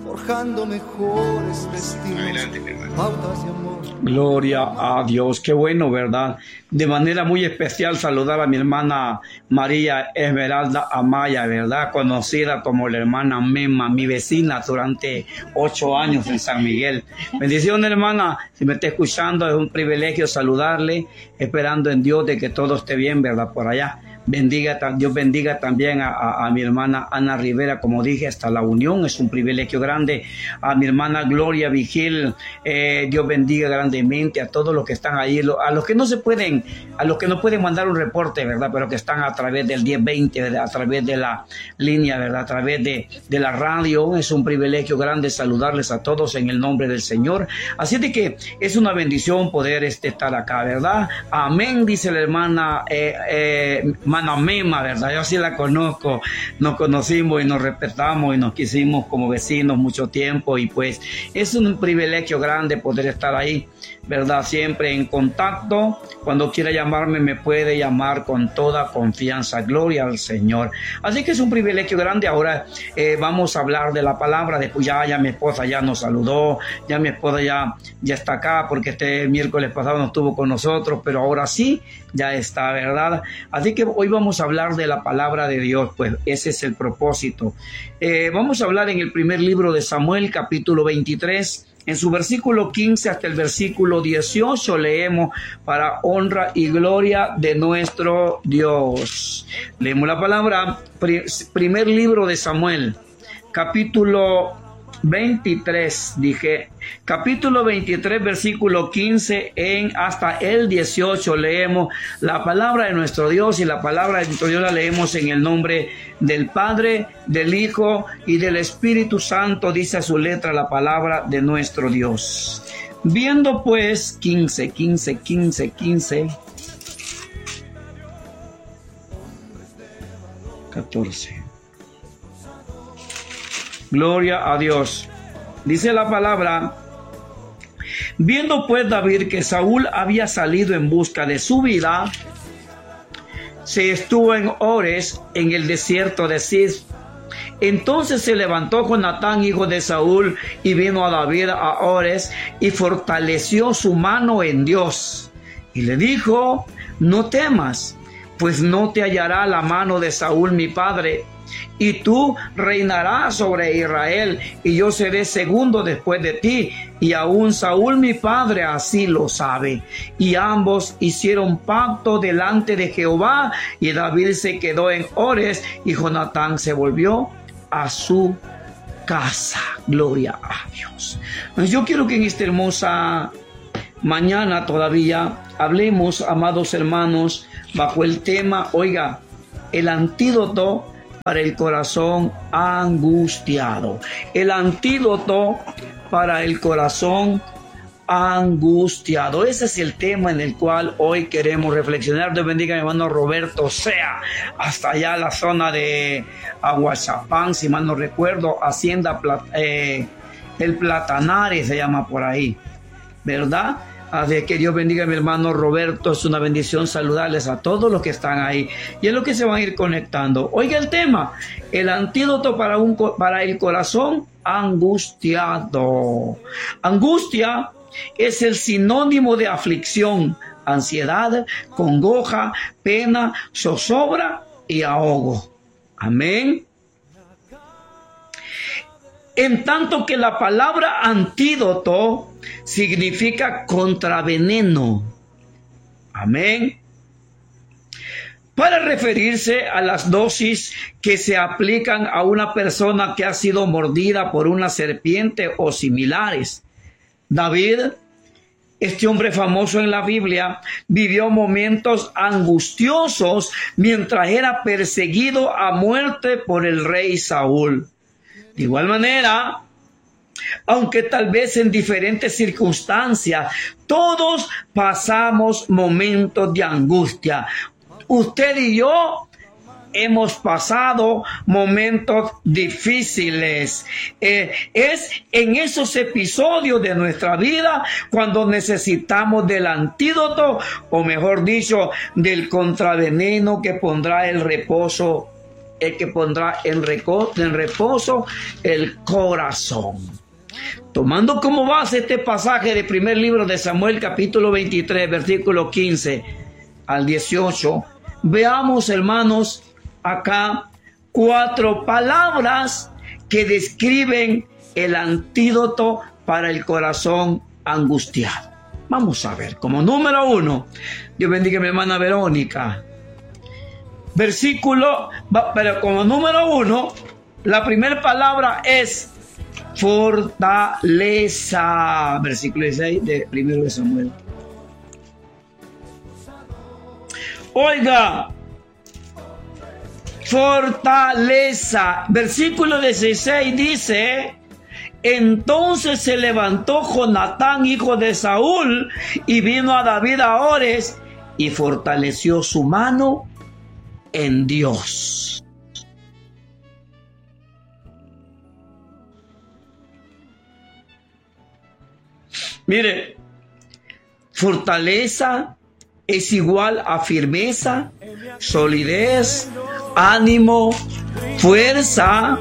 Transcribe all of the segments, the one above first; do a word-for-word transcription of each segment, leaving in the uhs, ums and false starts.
forjando mejores destinos. Adelante, mi hermano. Pautas de amor. Gloria a Dios, qué bueno, ¿verdad? De manera muy especial saludar a mi hermana María Esmeralda Amaya, ¿verdad? Conocida como la hermana Mema, mi vecina durante ocho años en San Miguel. Bendiciones, hermana, si me está escuchando, es un privilegio saludarle, esperando en Dios de que todo esté bien, ¿verdad? Por allá. Bendiga, Dios bendiga también a, a, a mi hermana Ana Rivera, como dije, hasta la unión, es un privilegio grande. A mi hermana Gloria Vigil, eh, Dios bendiga grandemente a todos los que están ahí, a los que no se pueden, a los que no pueden mandar un reporte, ¿verdad? Pero que están a través del diez veinte, ¿verdad? A través de la línea, ¿verdad? A través de, de la radio. Es un privilegio grande saludarles a todos en el nombre del Señor. Así de que es una bendición poder este, estar acá, ¿verdad? Amén, dice la hermana eh, eh, Hermana Mema, ¿verdad? Yo sí la conozco, nos conocimos y nos respetamos y nos quisimos como vecinos mucho tiempo, y pues es un privilegio grande poder estar ahí, ¿verdad? Siempre en contacto. Cuando quiera llamarme me puede llamar con toda confianza. Gloria al Señor. Así que es un privilegio grande. Ahora eh, vamos a hablar de la palabra. Después ya, ya mi esposa ya nos saludó, ya mi esposa ya, ya está acá porque este miércoles pasado no estuvo con nosotros, pero ahora sí, ya está, ¿verdad? Así que hoy vamos a hablar de la palabra de Dios, pues ese es el propósito. Eh, vamos a hablar en el primer libro de Samuel, capítulo veintitrés, en su versículo quince hasta el versículo dieciocho, leemos para honra y gloria de nuestro Dios. Leemos la palabra, primer libro de Samuel, capítulo veintitrés, dije, capítulo veintitrés, versículo quince en hasta el dieciocho, leemos la palabra de nuestro Dios, y la palabra de nuestro Dios la leemos en el nombre del Padre, del Hijo y del Espíritu Santo. Dice a su letra la palabra de nuestro Dios. Viendo pues, quince, quince, quince, quince, catorce. Gloria a Dios. Dice la palabra: viendo pues David que Saúl había salido en busca de su vida, se estuvo en Ores, en el desierto de Ziph. Entonces se levantó Jonatán, hijo de Saúl, y vino a David a Ores, y fortaleció su mano en Dios. Y le dijo: no temas, pues no te hallará la mano de Saúl mi padre, y tú reinarás sobre Israel, y yo seré segundo después de ti, y aún Saúl mi padre así lo sabe. Y ambos hicieron pacto delante de Jehová, y David se quedó en Ores, y Jonatán se volvió a su casa. Gloria a Dios. Yo quiero que en esta hermosa mañana todavía hablemos, amados hermanos, bajo el tema, oiga, el antídoto para el corazón angustiado. El antídoto para el corazón angustiado. Ese es el tema en el cual hoy queremos reflexionar. Dios bendiga a mi hermano Roberto Sea, hasta allá la zona de Aguachapán, si mal no recuerdo, Hacienda eh, El Platanares se llama por ahí, ¿verdad? Así que Dios bendiga a mi hermano Roberto. Es una bendición saludarles a todos los que están ahí y es lo que se van a ir conectando. Oiga el tema: el antídoto para, un, para el corazón angustiado. Angustia es el sinónimo de aflicción, ansiedad, congoja, pena, zozobra y ahogo. Amén. En tanto que la palabra antídoto significa contraveneno. Amén. Para referirse a las dosis que se aplican a una persona que ha sido mordida por una serpiente o similares. David, este hombre famoso en la Biblia, vivió momentos angustiosos mientras era perseguido a muerte por el rey Saúl. De igual manera, aunque tal vez en diferentes circunstancias, todos pasamos momentos de angustia. Usted y yo hemos pasado momentos difíciles. Eh, es en esos episodios de nuestra vida cuando necesitamos del antídoto, o mejor dicho, del contraveneno que pondrá el reposo el que pondrá en, reco- en reposo el corazón. Tomando como base este pasaje del primer libro de Samuel, capítulo veintitrés, versículo quince al dieciocho, veamos, hermanos, acá cuatro palabras que describen el antídoto para el corazón angustiado. Vamos a ver, como número uno, Dios bendiga a mi hermana Verónica. Versículo, pero como número uno, la primera palabra es fortaleza. Versículo dieciséis de primero de Samuel. Oiga, fortaleza. Versículo dieciséis dice: entonces se levantó Jonatán, hijo de Saúl, y vino a David a Ores y fortaleció su mano en Dios. Mire, fortaleza es igual a firmeza, solidez, ánimo, fuerza.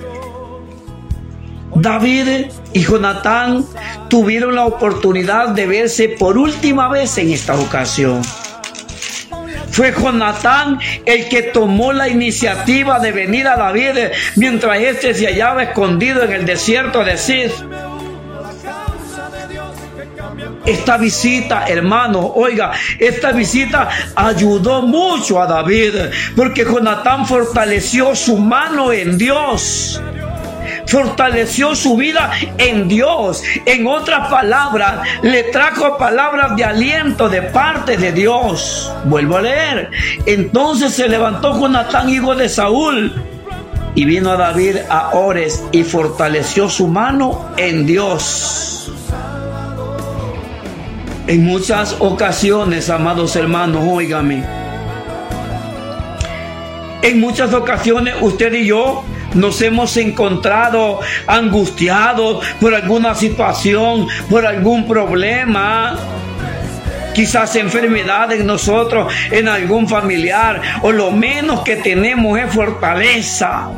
David y Jonatán tuvieron la oportunidad de verse por última vez en esta ocasión. Fue Jonatán el que tomó la iniciativa de venir a David mientras éste se hallaba escondido en el desierto de Zif. Esta visita, hermano, oiga, esta visita ayudó mucho a David, porque Jonatán fortaleció su mano en Dios. Fortaleció su vida en Dios. En otras palabras, le trajo palabras de aliento de parte de Dios. Vuelvo a leer. Entonces se levantó Jonatán, hijo de Saúl, y vino a David a Ores y fortaleció su mano en Dios. En muchas ocasiones, amados hermanos, óigame, en muchas ocasiones usted y yo nos hemos encontrado angustiados por alguna situación, por algún problema, quizás enfermedad en nosotros, en algún familiar, o lo menos que tenemos es fortaleza.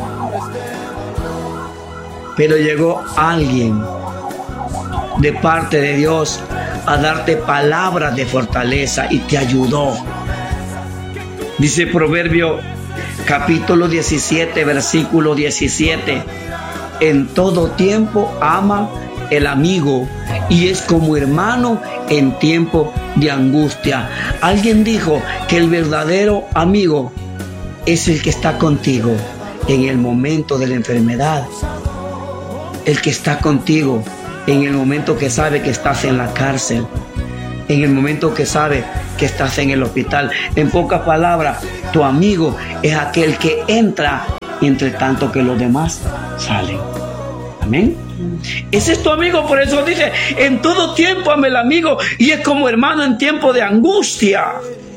Pero llegó alguien de parte de Dios a darte palabras de fortaleza y te ayudó. Dice Proverbio capítulo diecisiete, versículo diecisiete: en todo tiempo ama el amigo y es como hermano en tiempo de angustia. Alguien dijo que el verdadero amigo es el que está contigo en el momento de la enfermedad, el que está contigo en el momento que sabe que estás en la cárcel, en el momento que sabe que estás en el hospital. En pocas palabras, tu amigo es aquel que entra entre tanto que los demás salen. Amén. Ese es tu amigo, por eso dice: en todo tiempo ama el amigo y es como hermano en tiempo de angustia.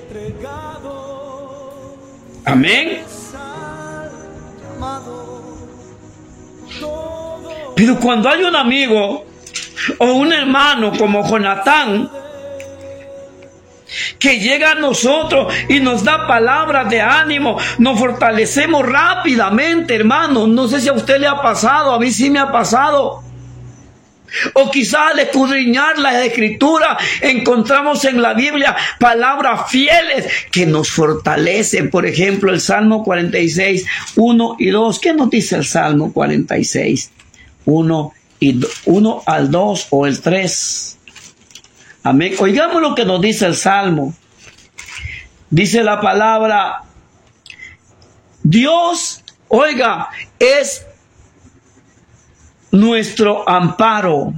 Amén. Pero cuando hay un amigo o un hermano como Jonatán, que llega a nosotros y nos da palabras de ánimo, nos fortalecemos rápidamente, hermano. No sé si a usted le ha pasado, a mí sí me ha pasado. O quizás al escudriñar las escrituras encontramos en la Biblia palabras fieles que nos fortalecen. Por ejemplo, el Salmo cuarenta y seis, uno y dos. ¿Qué nos dice el Salmo cuarenta y seis? uno y uno al dos o el tres. Amén. Oigamos lo que nos dice el Salmo. Dice la palabra: Dios, oiga, es nuestro amparo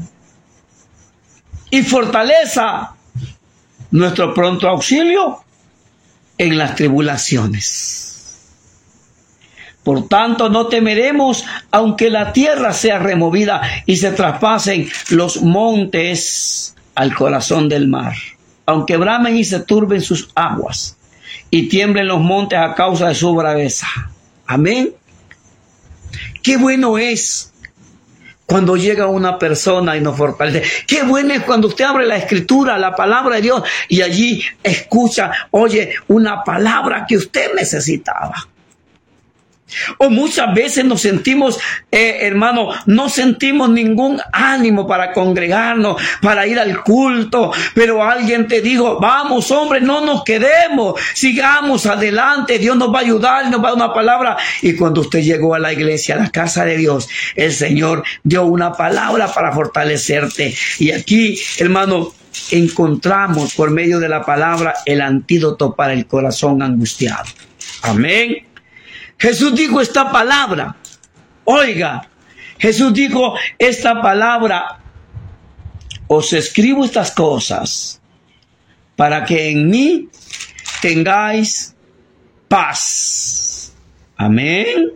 y fortaleza, nuestro pronto auxilio en las tribulaciones. Por tanto, no temeremos, aunque la tierra sea removida y se traspasen los montes al corazón del mar, aunque bramen y se turben sus aguas y tiemblen los montes a causa de su braveza. Amén. Qué bueno es cuando llega una persona y nos fortalece. Qué bueno es cuando usted abre la escritura, la palabra de Dios, y allí escucha, oye, una palabra que usted necesitaba. O muchas veces nos sentimos, eh, hermano, no sentimos ningún ánimo para congregarnos, para ir al culto, pero alguien te dijo, vamos hombre, no nos quedemos, sigamos adelante, Dios nos va a ayudar, nos va a dar una palabra. Y cuando usted llegó a la iglesia, a la casa de Dios, el Señor dio una palabra para fortalecerte. Y aquí, hermano, encontramos por medio de la palabra el antídoto para el corazón angustiado. Amén. Jesús dijo esta palabra. Oiga, Jesús dijo esta palabra. Os escribo estas cosas para que en mí tengáis paz. Amén.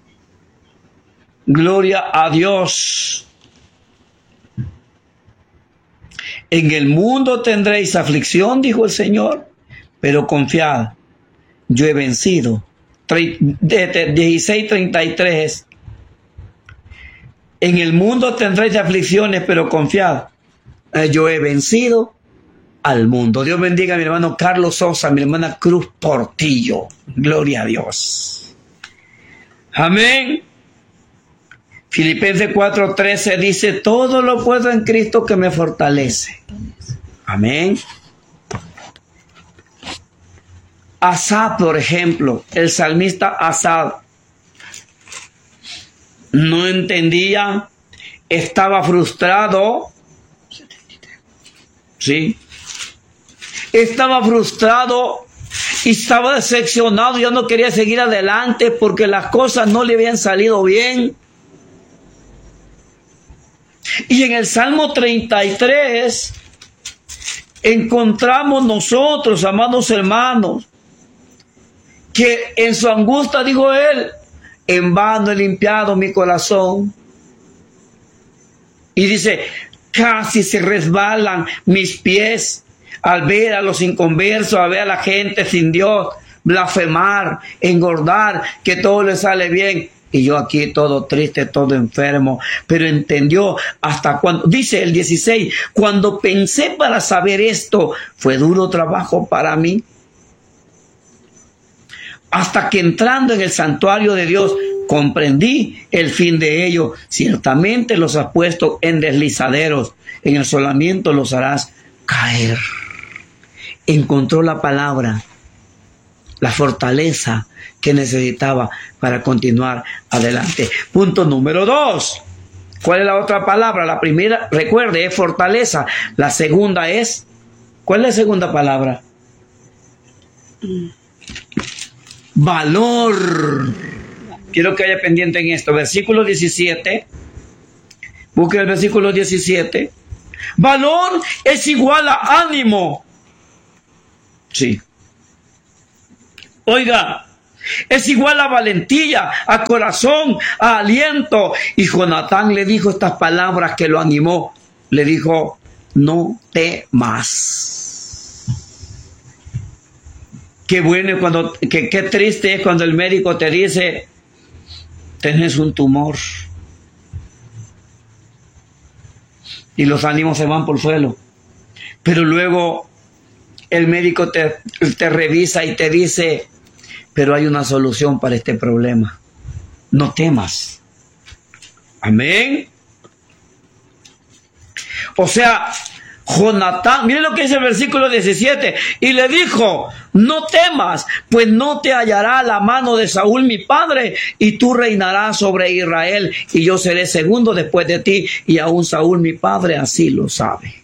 Gloria a Dios. En el mundo tendréis aflicción, dijo el Señor, pero confiad, yo he vencido. dieciséis treinta y tres. En el mundo tendréis aflicciones, pero confiad, yo he vencido al mundo. Dios bendiga a mi hermano Carlos Sosa, mi hermana Cruz Portillo. Gloria a Dios. Amén. Filipenses cuatro trece dice, todo lo puedo en Cristo que me fortalece. Amén. Asaf, por ejemplo, el salmista Asaf, no entendía, estaba frustrado, sí, estaba frustrado y estaba decepcionado, ya no quería seguir adelante porque las cosas no le habían salido bien. Y en el Salmo treinta y tres encontramos nosotros, amados hermanos, que en su angustia dijo él, en vano he limpiado mi corazón. Y dice, casi se resbalan mis pies al ver a los inconversos, a ver a la gente sin Dios, blasfemar, engordar, que todo le sale bien. Y yo aquí todo triste, todo enfermo, pero entendió hasta cuando, dice el dieciséis, cuando pensé para saber esto, fue duro trabajo para mí. Hasta que entrando en el santuario de Dios, comprendí el fin de ello. Ciertamente los has puesto en deslizaderos, en el asolamiento los harás caer. Encontró la palabra, la fortaleza que necesitaba para continuar adelante. Punto número dos. ¿Cuál es la otra palabra? La primera, recuerde, es fortaleza. La segunda es, ¿cuál es la segunda palabra? Valor. Quiero que haya pendiente en esto. Versículo diecisiete. Busque el versículo diecisiete. Valor es igual a ánimo. Sí. Oiga, es igual a valentía, a corazón, a aliento. Y Jonatán le dijo estas palabras que lo animó. Le dijo, no temas. Qué bueno cuando, que, qué triste es cuando el médico te dice, tenés un tumor. Y los ánimos se van por el suelo. Pero luego el médico te, te revisa y te dice, pero hay una solución para este problema. No temas. Amén. O sea, Jonatán, miren lo que dice el versículo diecisiete, y le dijo, no temas, pues no te hallará la mano de Saúl mi padre, y tú reinarás sobre Israel, y yo seré segundo después de ti, y aún Saúl mi padre así lo sabe.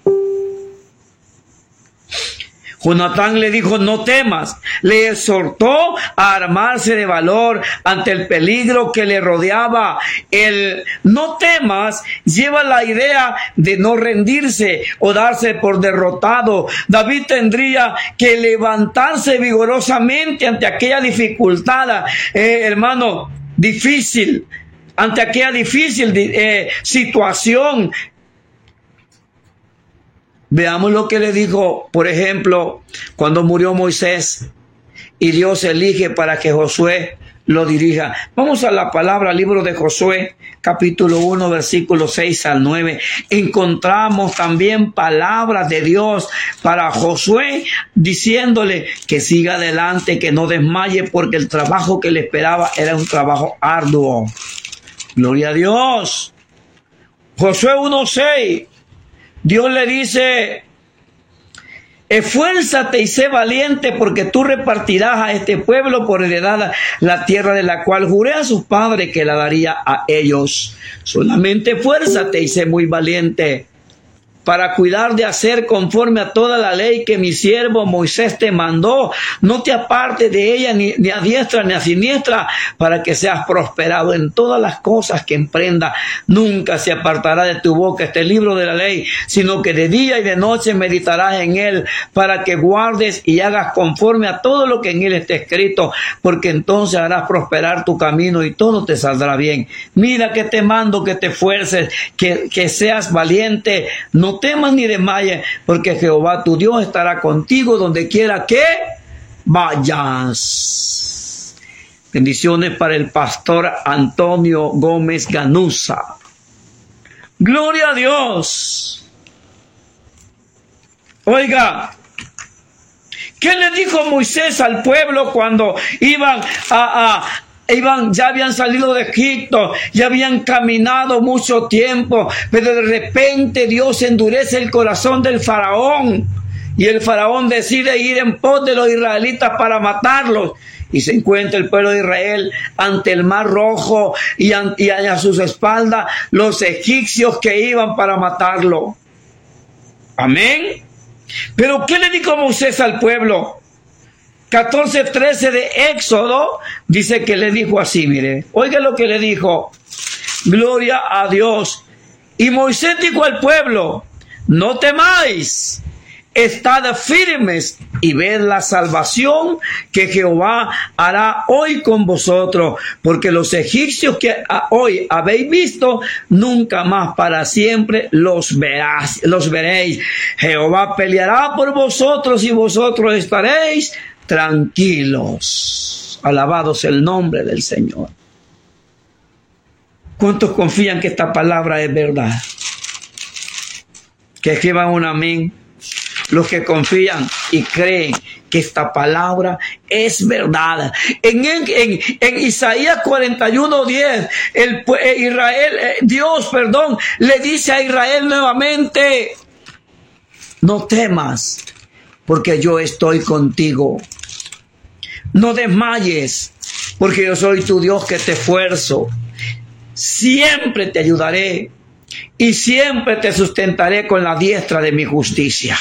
Jonatán le dijo, no temas. Le exhortó a armarse de valor ante el peligro que le rodeaba. El no temas lleva la idea de no rendirse o darse por derrotado. David tendría que levantarse vigorosamente ante aquella dificultad, eh, hermano, difícil, ante aquella difícil eh, situación. Veamos lo que le dijo, por ejemplo, cuando murió Moisés y Dios elige para que Josué lo dirija. Vamos a la palabra, libro de Josué, capítulo uno, versículos seis al nueve. Encontramos también palabras de Dios para Josué, diciéndole que siga adelante, que no desmaye, porque el trabajo que le esperaba era un trabajo arduo. Gloria a Dios. Josué uno seis. Dios le dice: esfuérzate y sé valiente, porque tú repartirás a este pueblo por heredad la tierra de la cual juré a sus padres que la daría a ellos. Solamente esfuérzate y sé muy valiente para cuidar de hacer conforme a toda la ley que mi siervo Moisés te mandó. No te apartes de ella ni, ni a diestra ni a siniestra, para que seas prosperado en todas las cosas que emprendas. Nunca se apartará de tu boca este libro de la ley, sino que de día y de noche meditarás en él, para que guardes y hagas conforme a todo lo que en él está escrito, porque entonces harás prosperar tu camino y todo te saldrá bien. Mira que te mando que te esfuerces, que, que seas valiente. No No temas ni desmayes, porque Jehová tu Dios estará contigo donde quiera que vayas. Bendiciones para el pastor Antonio Gómez Ganuza. Gloria a Dios. Oiga, ¿qué le dijo Moisés al pueblo cuando iban a... a Iban, ya habían salido de Egipto, ya habían caminado mucho tiempo, pero de repente Dios endurece el corazón del faraón y el faraón decide ir en pos de los israelitas para matarlos, y se encuentra el pueblo de Israel ante el mar rojo y a, y a sus espaldas los egipcios que iban para matarlo. Amén. Pero ¿qué le dijo Moisés al pueblo? catorce trece de Éxodo dice que le dijo así, mire, oiga lo que le dijo. Gloria a Dios. Y Moisés dijo al pueblo: no temáis, estad firmes y ved la salvación que Jehová hará hoy con vosotros, porque los egipcios que hoy habéis visto, nunca más para siempre los verás, los veréis. Jehová peleará por vosotros y vosotros estaréis tranquilos. Alabados el nombre del Señor. ¿Cuántos confían que esta palabra es verdad? Que escriban un amén. Los que confían y creen que esta palabra es verdad. En, en, en, en Isaías cuarenta y uno diez, el, Israel, Dios, perdón, le dice a Israel nuevamente: no temas, porque yo estoy contigo. No desmayes, porque yo soy tu Dios que te esfuerzo. Siempre te ayudaré y siempre te sustentaré con la diestra de mi justicia.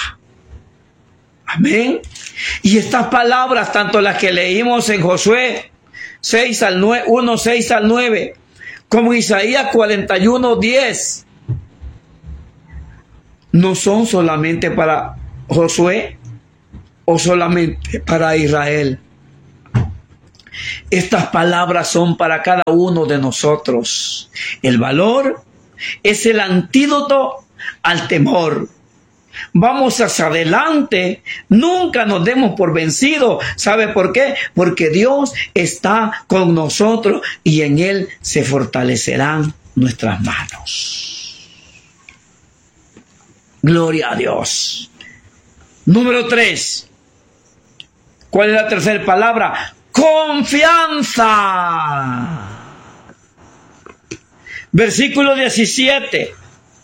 Amén. Y estas palabras, tanto las que leímos en Josué seis al nueve, uno, seis al nueve, como Isaías cuarenta y uno, diez, no son solamente para Josué o solamente para Israel. Estas palabras son para cada uno de nosotros. El valor es el antídoto al temor. Vamos hacia adelante, nunca nos demos por vencidos. ¿Sabe por qué? Porque Dios está con nosotros y en Él se fortalecerán nuestras manos. Gloria a Dios. Número tres. ¿Cuál es la tercera palabra? Confianza. Versículo diecisiete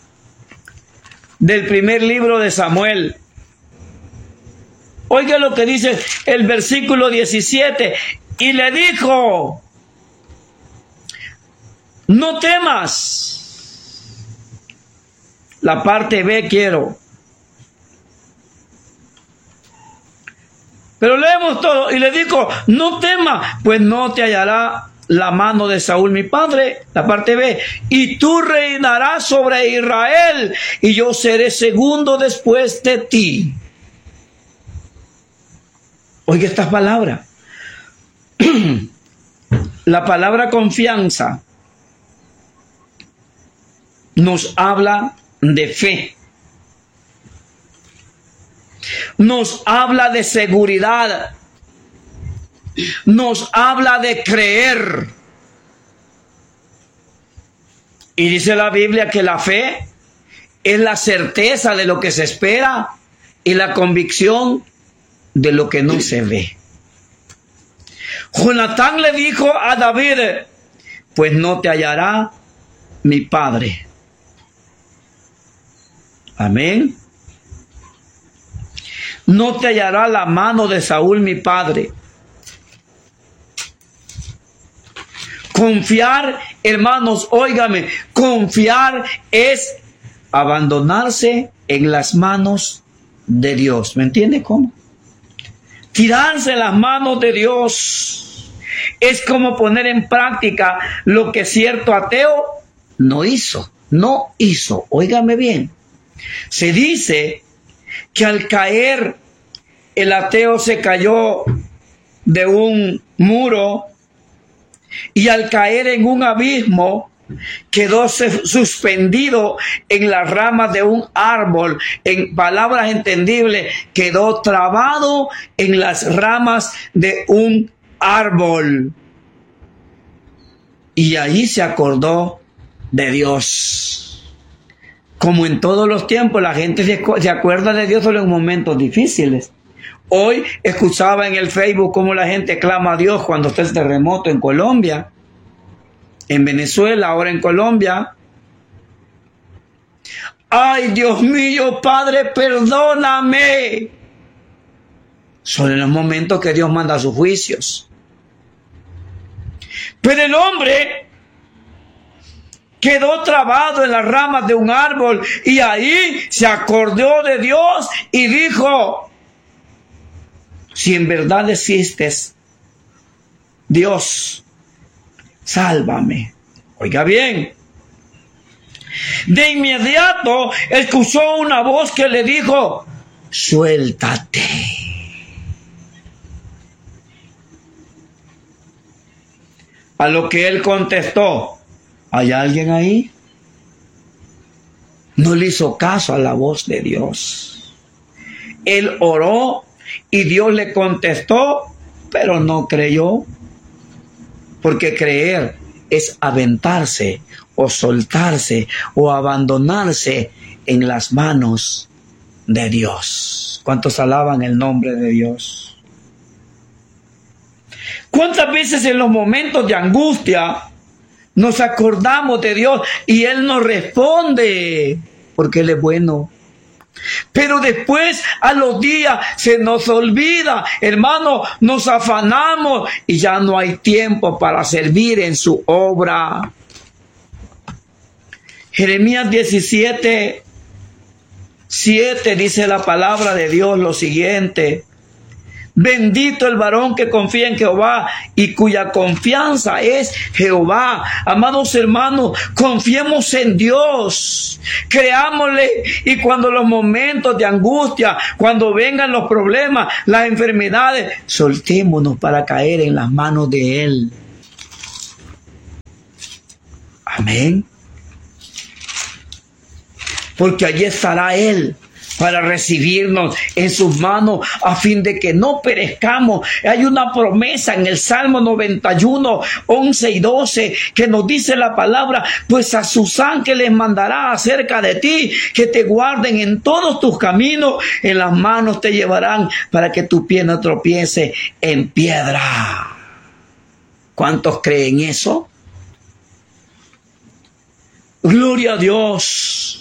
del primer libro de Samuel. Oiga lo que dice el versículo diecisiete. Y le dijo: no temas. La parte B quiero. Pero leemos todo. Y le dijo: no temas, pues no te hallará la mano de Saúl mi padre. La parte B. Y tú reinarás sobre Israel, y yo seré segundo después de ti. Oiga estas palabras. La palabra confianza nos habla de fe. Nos habla de seguridad. nos habla de creer. Y dice la Biblia que la fe es la certeza de lo que se espera y la convicción de lo que no se ve. Jonatán le dijo a David, pues no te hallará mi padre. Amén. No te hallará la mano de Saúl mi padre. Confiar, hermanos, óigame, confiar es abandonarse en las manos de Dios. ¿Me entiende cómo? Tirarse en las manos de Dios es como poner en práctica lo que cierto ateo no hizo, no hizo. Óigame bien. Se dice que al caer el ateo se cayó de un muro y al caer en un abismo quedó suspendido en las ramas de un árbol. En palabras entendibles, quedó trabado en las ramas de un árbol. Y allí se acordó de Dios. Como en todos los tiempos, la gente se acuerda de Dios solo en momentos difíciles. Hoy escuchaba en el Facebook cómo la gente clama a Dios cuando está el terremoto en Colombia, en Venezuela, ahora en Colombia. ¡Ay, Dios mío, Padre, perdóname! Son en los momentos que Dios manda sus juicios. Pero el hombre quedó trabado en las ramas de un árbol y ahí se acordó de Dios y dijo: si en verdad existes, Dios, sálvame. Oiga bien. De inmediato escuchó una voz que le dijo: suéltate. A lo que él contestó: ¿hay alguien ahí? No le hizo caso a la voz de Dios. Él oró y Dios le contestó, pero no creyó. Porque creer es aventarse o soltarse o abandonarse en las manos de Dios. ¿Cuántos alaban el nombre de Dios? ¿Cuántas veces en los momentos de angustia nos acordamos de Dios y Él nos responde porque Él es bueno? Pero después, a los días, se nos olvida, hermano, nos afanamos y ya no hay tiempo para servir en su obra. Jeremías diecisiete, siete dice la palabra de Dios lo siguiente: bendito el varón que confía en Jehová y cuya confianza es Jehová. Amados hermanos, confiemos en Dios, creámosle, y cuando los momentos de angustia, cuando vengan los problemas, las enfermedades, soltémonos para caer en las manos de Él. Amén. Porque allí estará Él para recibirnos en sus manos a fin de que no perezcamos. Hay una promesa en el Salmo noventa y uno, once y doce que nos dice la palabra: pues a sus ángeles mandará acerca de ti, que te guarden en todos tus caminos, en las manos te llevarán para que tu pie no tropiece en piedra. ¿Cuántos creen eso? Gloria a Dios.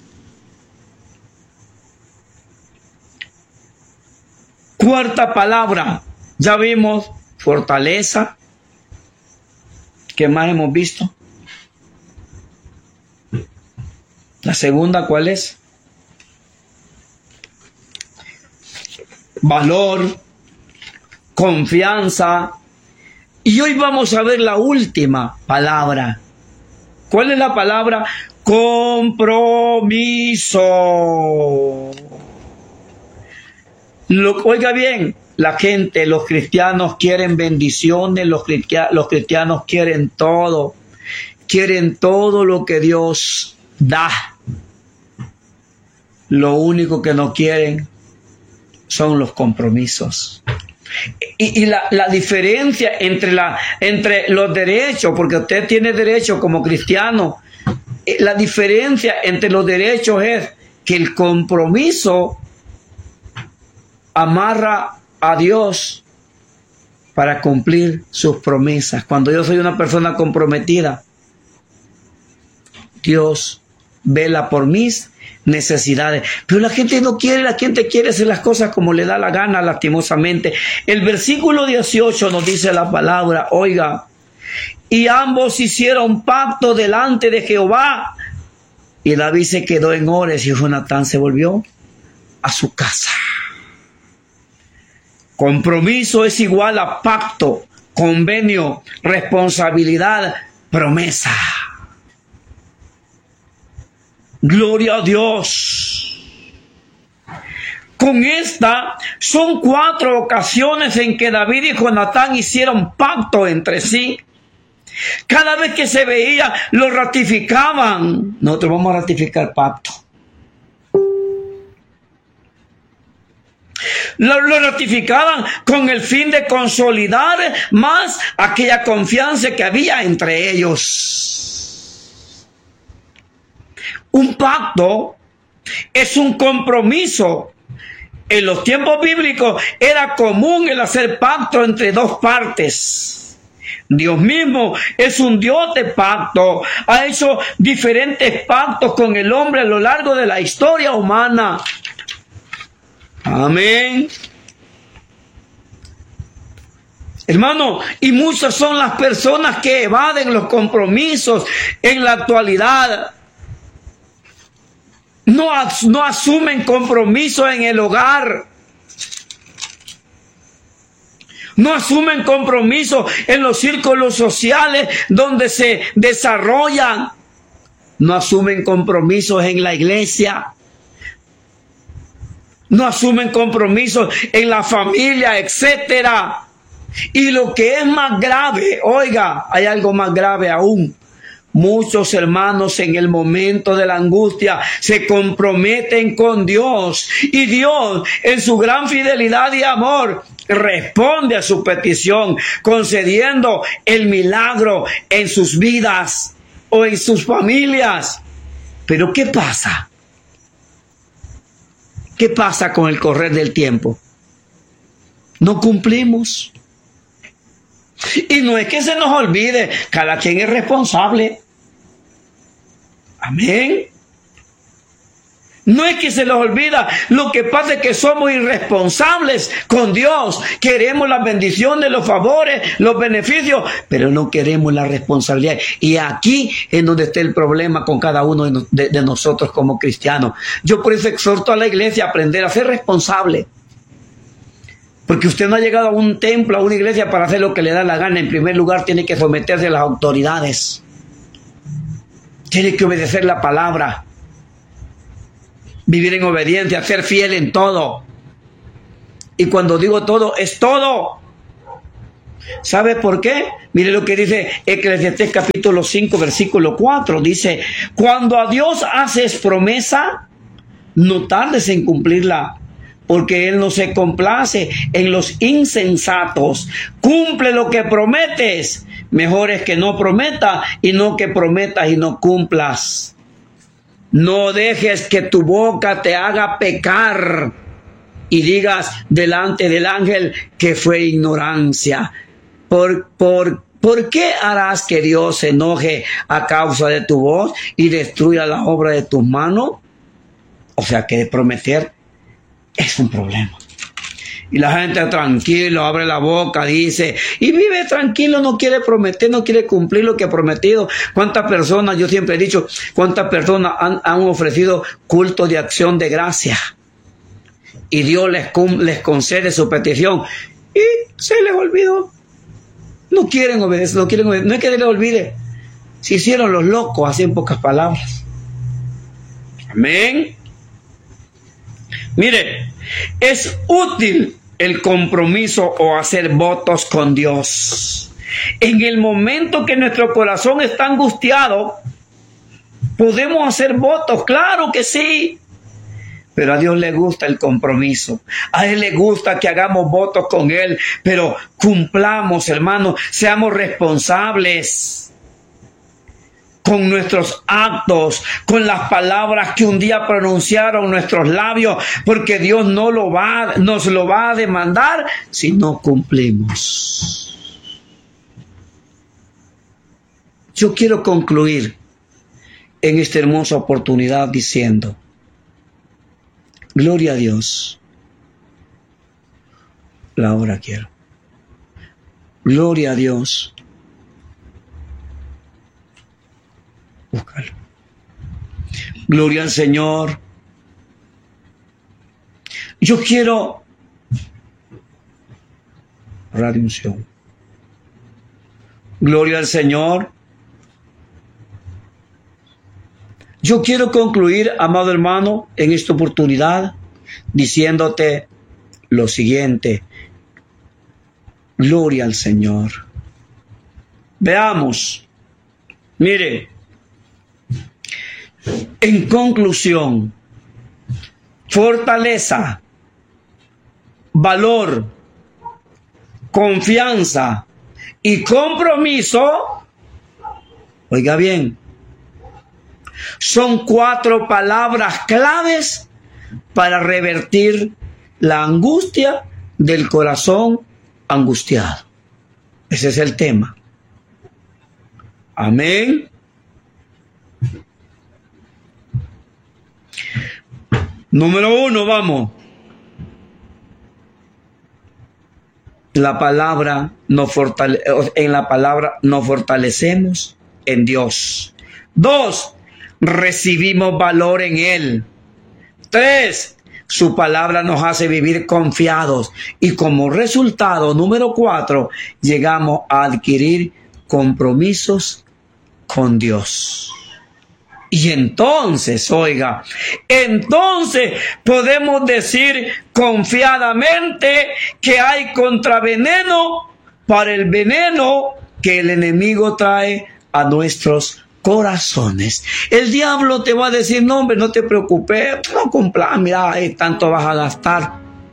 Cuarta palabra, ya vimos fortaleza. ¿Qué más hemos visto? La segunda, ¿cuál es? Valor, confianza. Y hoy vamos a ver la última palabra. ¿Cuál es la palabra? Compromiso. Lo, oiga bien, la gente, los cristianos quieren bendiciones, los, cristianos, los cristianos quieren todo, quieren todo lo que Dios da. Lo único que no quieren son los compromisos. Y, y la, la diferencia entre, la, entre los derechos, porque usted tiene derecho como cristiano, la diferencia entre los derechos es que el compromiso amarra a Dios para cumplir sus promesas. Cuando yo soy una persona comprometida, Dios vela por mis necesidades. Pero la gente no quiere, la gente quiere hacer las cosas como le da la gana, lastimosamente. El versículo dieciocho nos dice la palabra, oiga, y ambos hicieron pacto delante de Jehová. Y David se quedó en Ores y Jonatán se volvió a su casa. Compromiso es igual a pacto, convenio, responsabilidad, promesa. Gloria a Dios. Con esta son cuatro ocasiones en que David y Jonatán hicieron pacto entre sí. Cada vez que se veía, lo ratificaban. Nosotros vamos a ratificar pacto. Lo, lo ratificaban con el fin de consolidar más aquella confianza que había entre ellos. Un pacto es un compromiso. En los tiempos bíblicos era común el hacer pacto entre dos partes. Dios mismo es un Dios de pacto. Ha hecho diferentes pactos con el hombre a lo largo de la historia humana. Amén. Hermano, y muchas son las personas que evaden los compromisos en la actualidad. No, no asumen compromisos en el hogar. No asumen compromisos en los círculos sociales donde se desarrollan. No asumen compromisos en la iglesia. No asumen compromisos en la familia, etcétera. Y lo que es más grave, oiga, hay algo más grave aún. Muchos hermanos en el momento de la angustia se comprometen con Dios. Y Dios, en su gran fidelidad y amor, responde a su petición, concediendo el milagro en sus vidas o en sus familias. Pero ¿qué pasa? ¿Qué pasa con el correr del tiempo? No cumplimos. Y no es que se nos olvide, cada quien es responsable. Amén. No es que se nos olvida, lo que pasa es que somos irresponsables con Dios. Queremos la bendición de los favores, los beneficios, pero no queremos la responsabilidad. Y aquí es donde está el problema con cada uno de, de, de nosotros como cristianos. Yo por eso exhorto a la iglesia a aprender a ser responsable. Porque usted no ha llegado a un templo, a una iglesia para hacer lo que le da la gana. En primer lugar, tiene que someterse a las autoridades. Tiene que obedecer la palabra. Vivir en obediencia, ser fiel en todo. Y cuando digo todo, es todo. ¿Sabe por qué? Mire lo que dice Eclesiastés capítulo cinco, versículo cuatro. Dice, cuando a Dios haces promesa, no tardes en cumplirla, porque Él no se complace en los insensatos. Cumple lo que prometes. Mejor es que no prometa y no que prometas y no cumplas. No dejes que tu boca te haga pecar y digas delante del ángel que fue ignorancia. ¿Por, por, ¿Por qué harás que Dios se enoje a causa de tu voz y destruya la obra de tus manos? O sea que prometer es un problema. Y la gente tranquilo, abre la boca, dice, y vive tranquilo, no quiere prometer, no quiere cumplir lo que ha prometido. ¿Cuántas personas, yo siempre he dicho, cuántas personas han, han ofrecido culto de acción de gracia? Y Dios les, les concede su petición y se les olvidó. No quieren obedecer, no quieren obedecer, no es que se les olvide. Se hicieron los locos, así en pocas palabras. Amén. Mire, es útil el compromiso o hacer votos con Dios. En el momento que nuestro corazón está angustiado, podemos hacer votos, claro que sí. pero a Dios le gusta el compromiso. A Él le gusta que hagamos votos con Él, pero cumplamos, hermanos, seamos responsables con nuestros actos, con las palabras que un día pronunciaron nuestros labios, porque Dios no lo va, nos lo va a demandar si no cumplimos. Yo quiero concluir en esta hermosa oportunidad diciendo, gloria a Dios. La hora quiero. Gloria a Dios. Búscalo. Gloria al Señor. Yo quiero radio unción. Gloria al Señor. Yo quiero concluir, amado hermano, en esta oportunidad diciéndote lo siguiente. Gloria al Señor. Veamos. Mire. En conclusión, fortaleza, valor, confianza y compromiso, oiga bien, son cuatro palabras claves para revertir la angustia del corazón angustiado. Ese es el tema. Amén. Número uno, vamos. La palabra nos fortale- en la palabra nos fortalecemos en Dios. Dos, recibimos valor en Él. Tres, su palabra nos hace vivir confiados. Y como resultado, número cuatro, llegamos a adquirir compromisos con Dios. Y entonces, oiga, entonces podemos decir confiadamente que hay contraveneno para el veneno que el enemigo trae a nuestros corazones. El diablo te va a decir, no hombre, no te preocupes, no compras, mira, eh, tanto vas a gastar.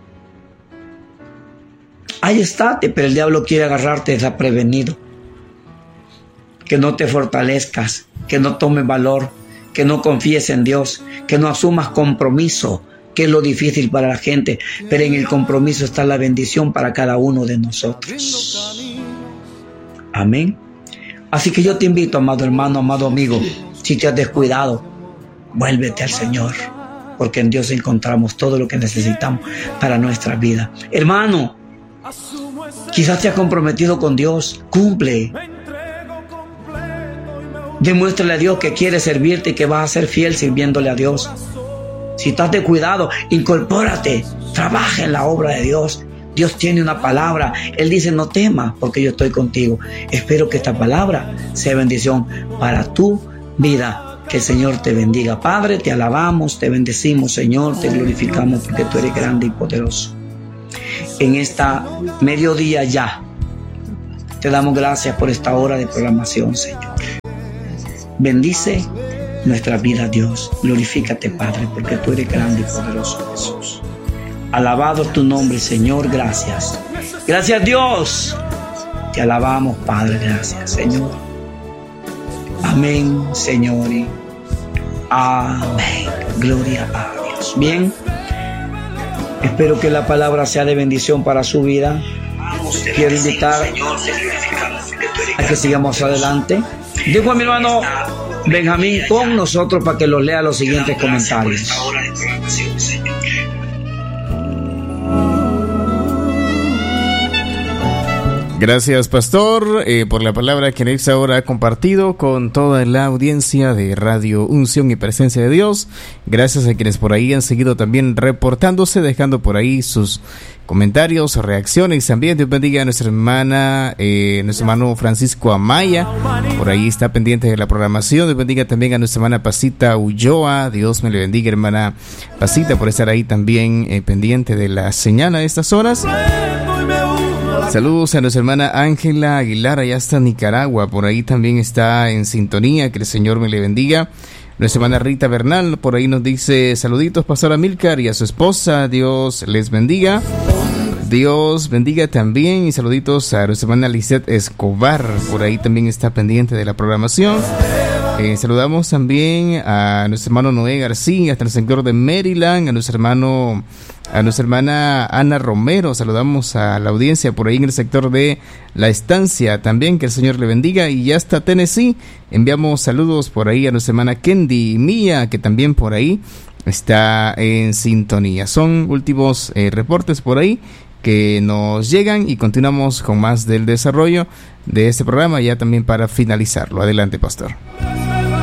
Ahí estate, pero el diablo quiere agarrarte desprevenido. Que no te fortalezcas, que no tomes valor, que no confíes en Dios, que no asumas compromiso, que es lo difícil para la gente, pero en el compromiso está la bendición para cada uno de nosotros. Amén. Así que yo te invito, amado hermano, amado amigo, si te has descuidado, vuélvete al Señor, porque en Dios encontramos todo lo que necesitamos para nuestra vida. Hermano, quizás te has comprometido con Dios, cumple. Demuéstrale a Dios que quieres servirte y que vas a ser fiel sirviéndole a Dios. Si estás de cuidado, incorpórate, trabaja en la obra de Dios. Dios tiene una palabra. Él dice, no temas porque yo estoy contigo. Espero que esta palabra sea bendición para tu vida. Que el Señor te bendiga. Padre, te alabamos, te bendecimos, Señor, te glorificamos porque tú eres grande y poderoso. En esta mediodía ya, te damos gracias por esta hora de programación, Señor. Bendice nuestra vida, Dios. Glorifícate, Padre, porque tú eres grande y poderoso, Jesús. Alabado tu nombre, Señor. Gracias. Gracias, Dios. Te alabamos, Padre. Gracias, Señor. Amén, Señor. Amén. Gloria a Dios. Bien. Espero que la palabra sea de bendición para su vida. Quiero invitar a que sigamos adelante. Dejo a mi hermano Benjamín con nosotros para que los lea los siguientes comentarios. Gracias, pastor, eh, por la palabra que en esta hora ha compartido con toda la audiencia de Radio Unción y Presencia de Dios. Gracias a quienes por ahí han seguido también reportándose, dejando por ahí sus comentarios, reacciones. También Dios bendiga a nuestra hermana, eh, nuestro hermano Francisco Amaya, por ahí está pendiente de la programación. Dios bendiga también a nuestra hermana Pasita Ulloa. Dios me le bendiga, hermana Pasita, por estar ahí también eh, pendiente de la señal a estas horas. Saludos a nuestra hermana Ángela Aguilar, allá está Nicaragua, por ahí también está en sintonía, que el Señor me le bendiga. Nuestra hermana Rita Bernal por ahí nos dice saluditos, Pastor Amílcar y a su esposa, Dios les bendiga. Dios bendiga también y saluditos a nuestra hermana Lisette Escobar, por ahí también está pendiente de la programación. Eh, saludamos también a nuestro hermano Noé García, hasta el sector de Maryland, a nuestro hermano, a nuestra hermana Ana Romero, saludamos a la audiencia por ahí en el sector de La Estancia, también que el Señor le bendiga, y ya hasta Tennessee, enviamos saludos por ahí a nuestra hermana Kendi Mía, que también por ahí está en sintonía. Son últimos eh, reportes por ahí que nos llegan y continuamos con más del desarrollo de este programa ya también para finalizarlo. Adelante, pastor.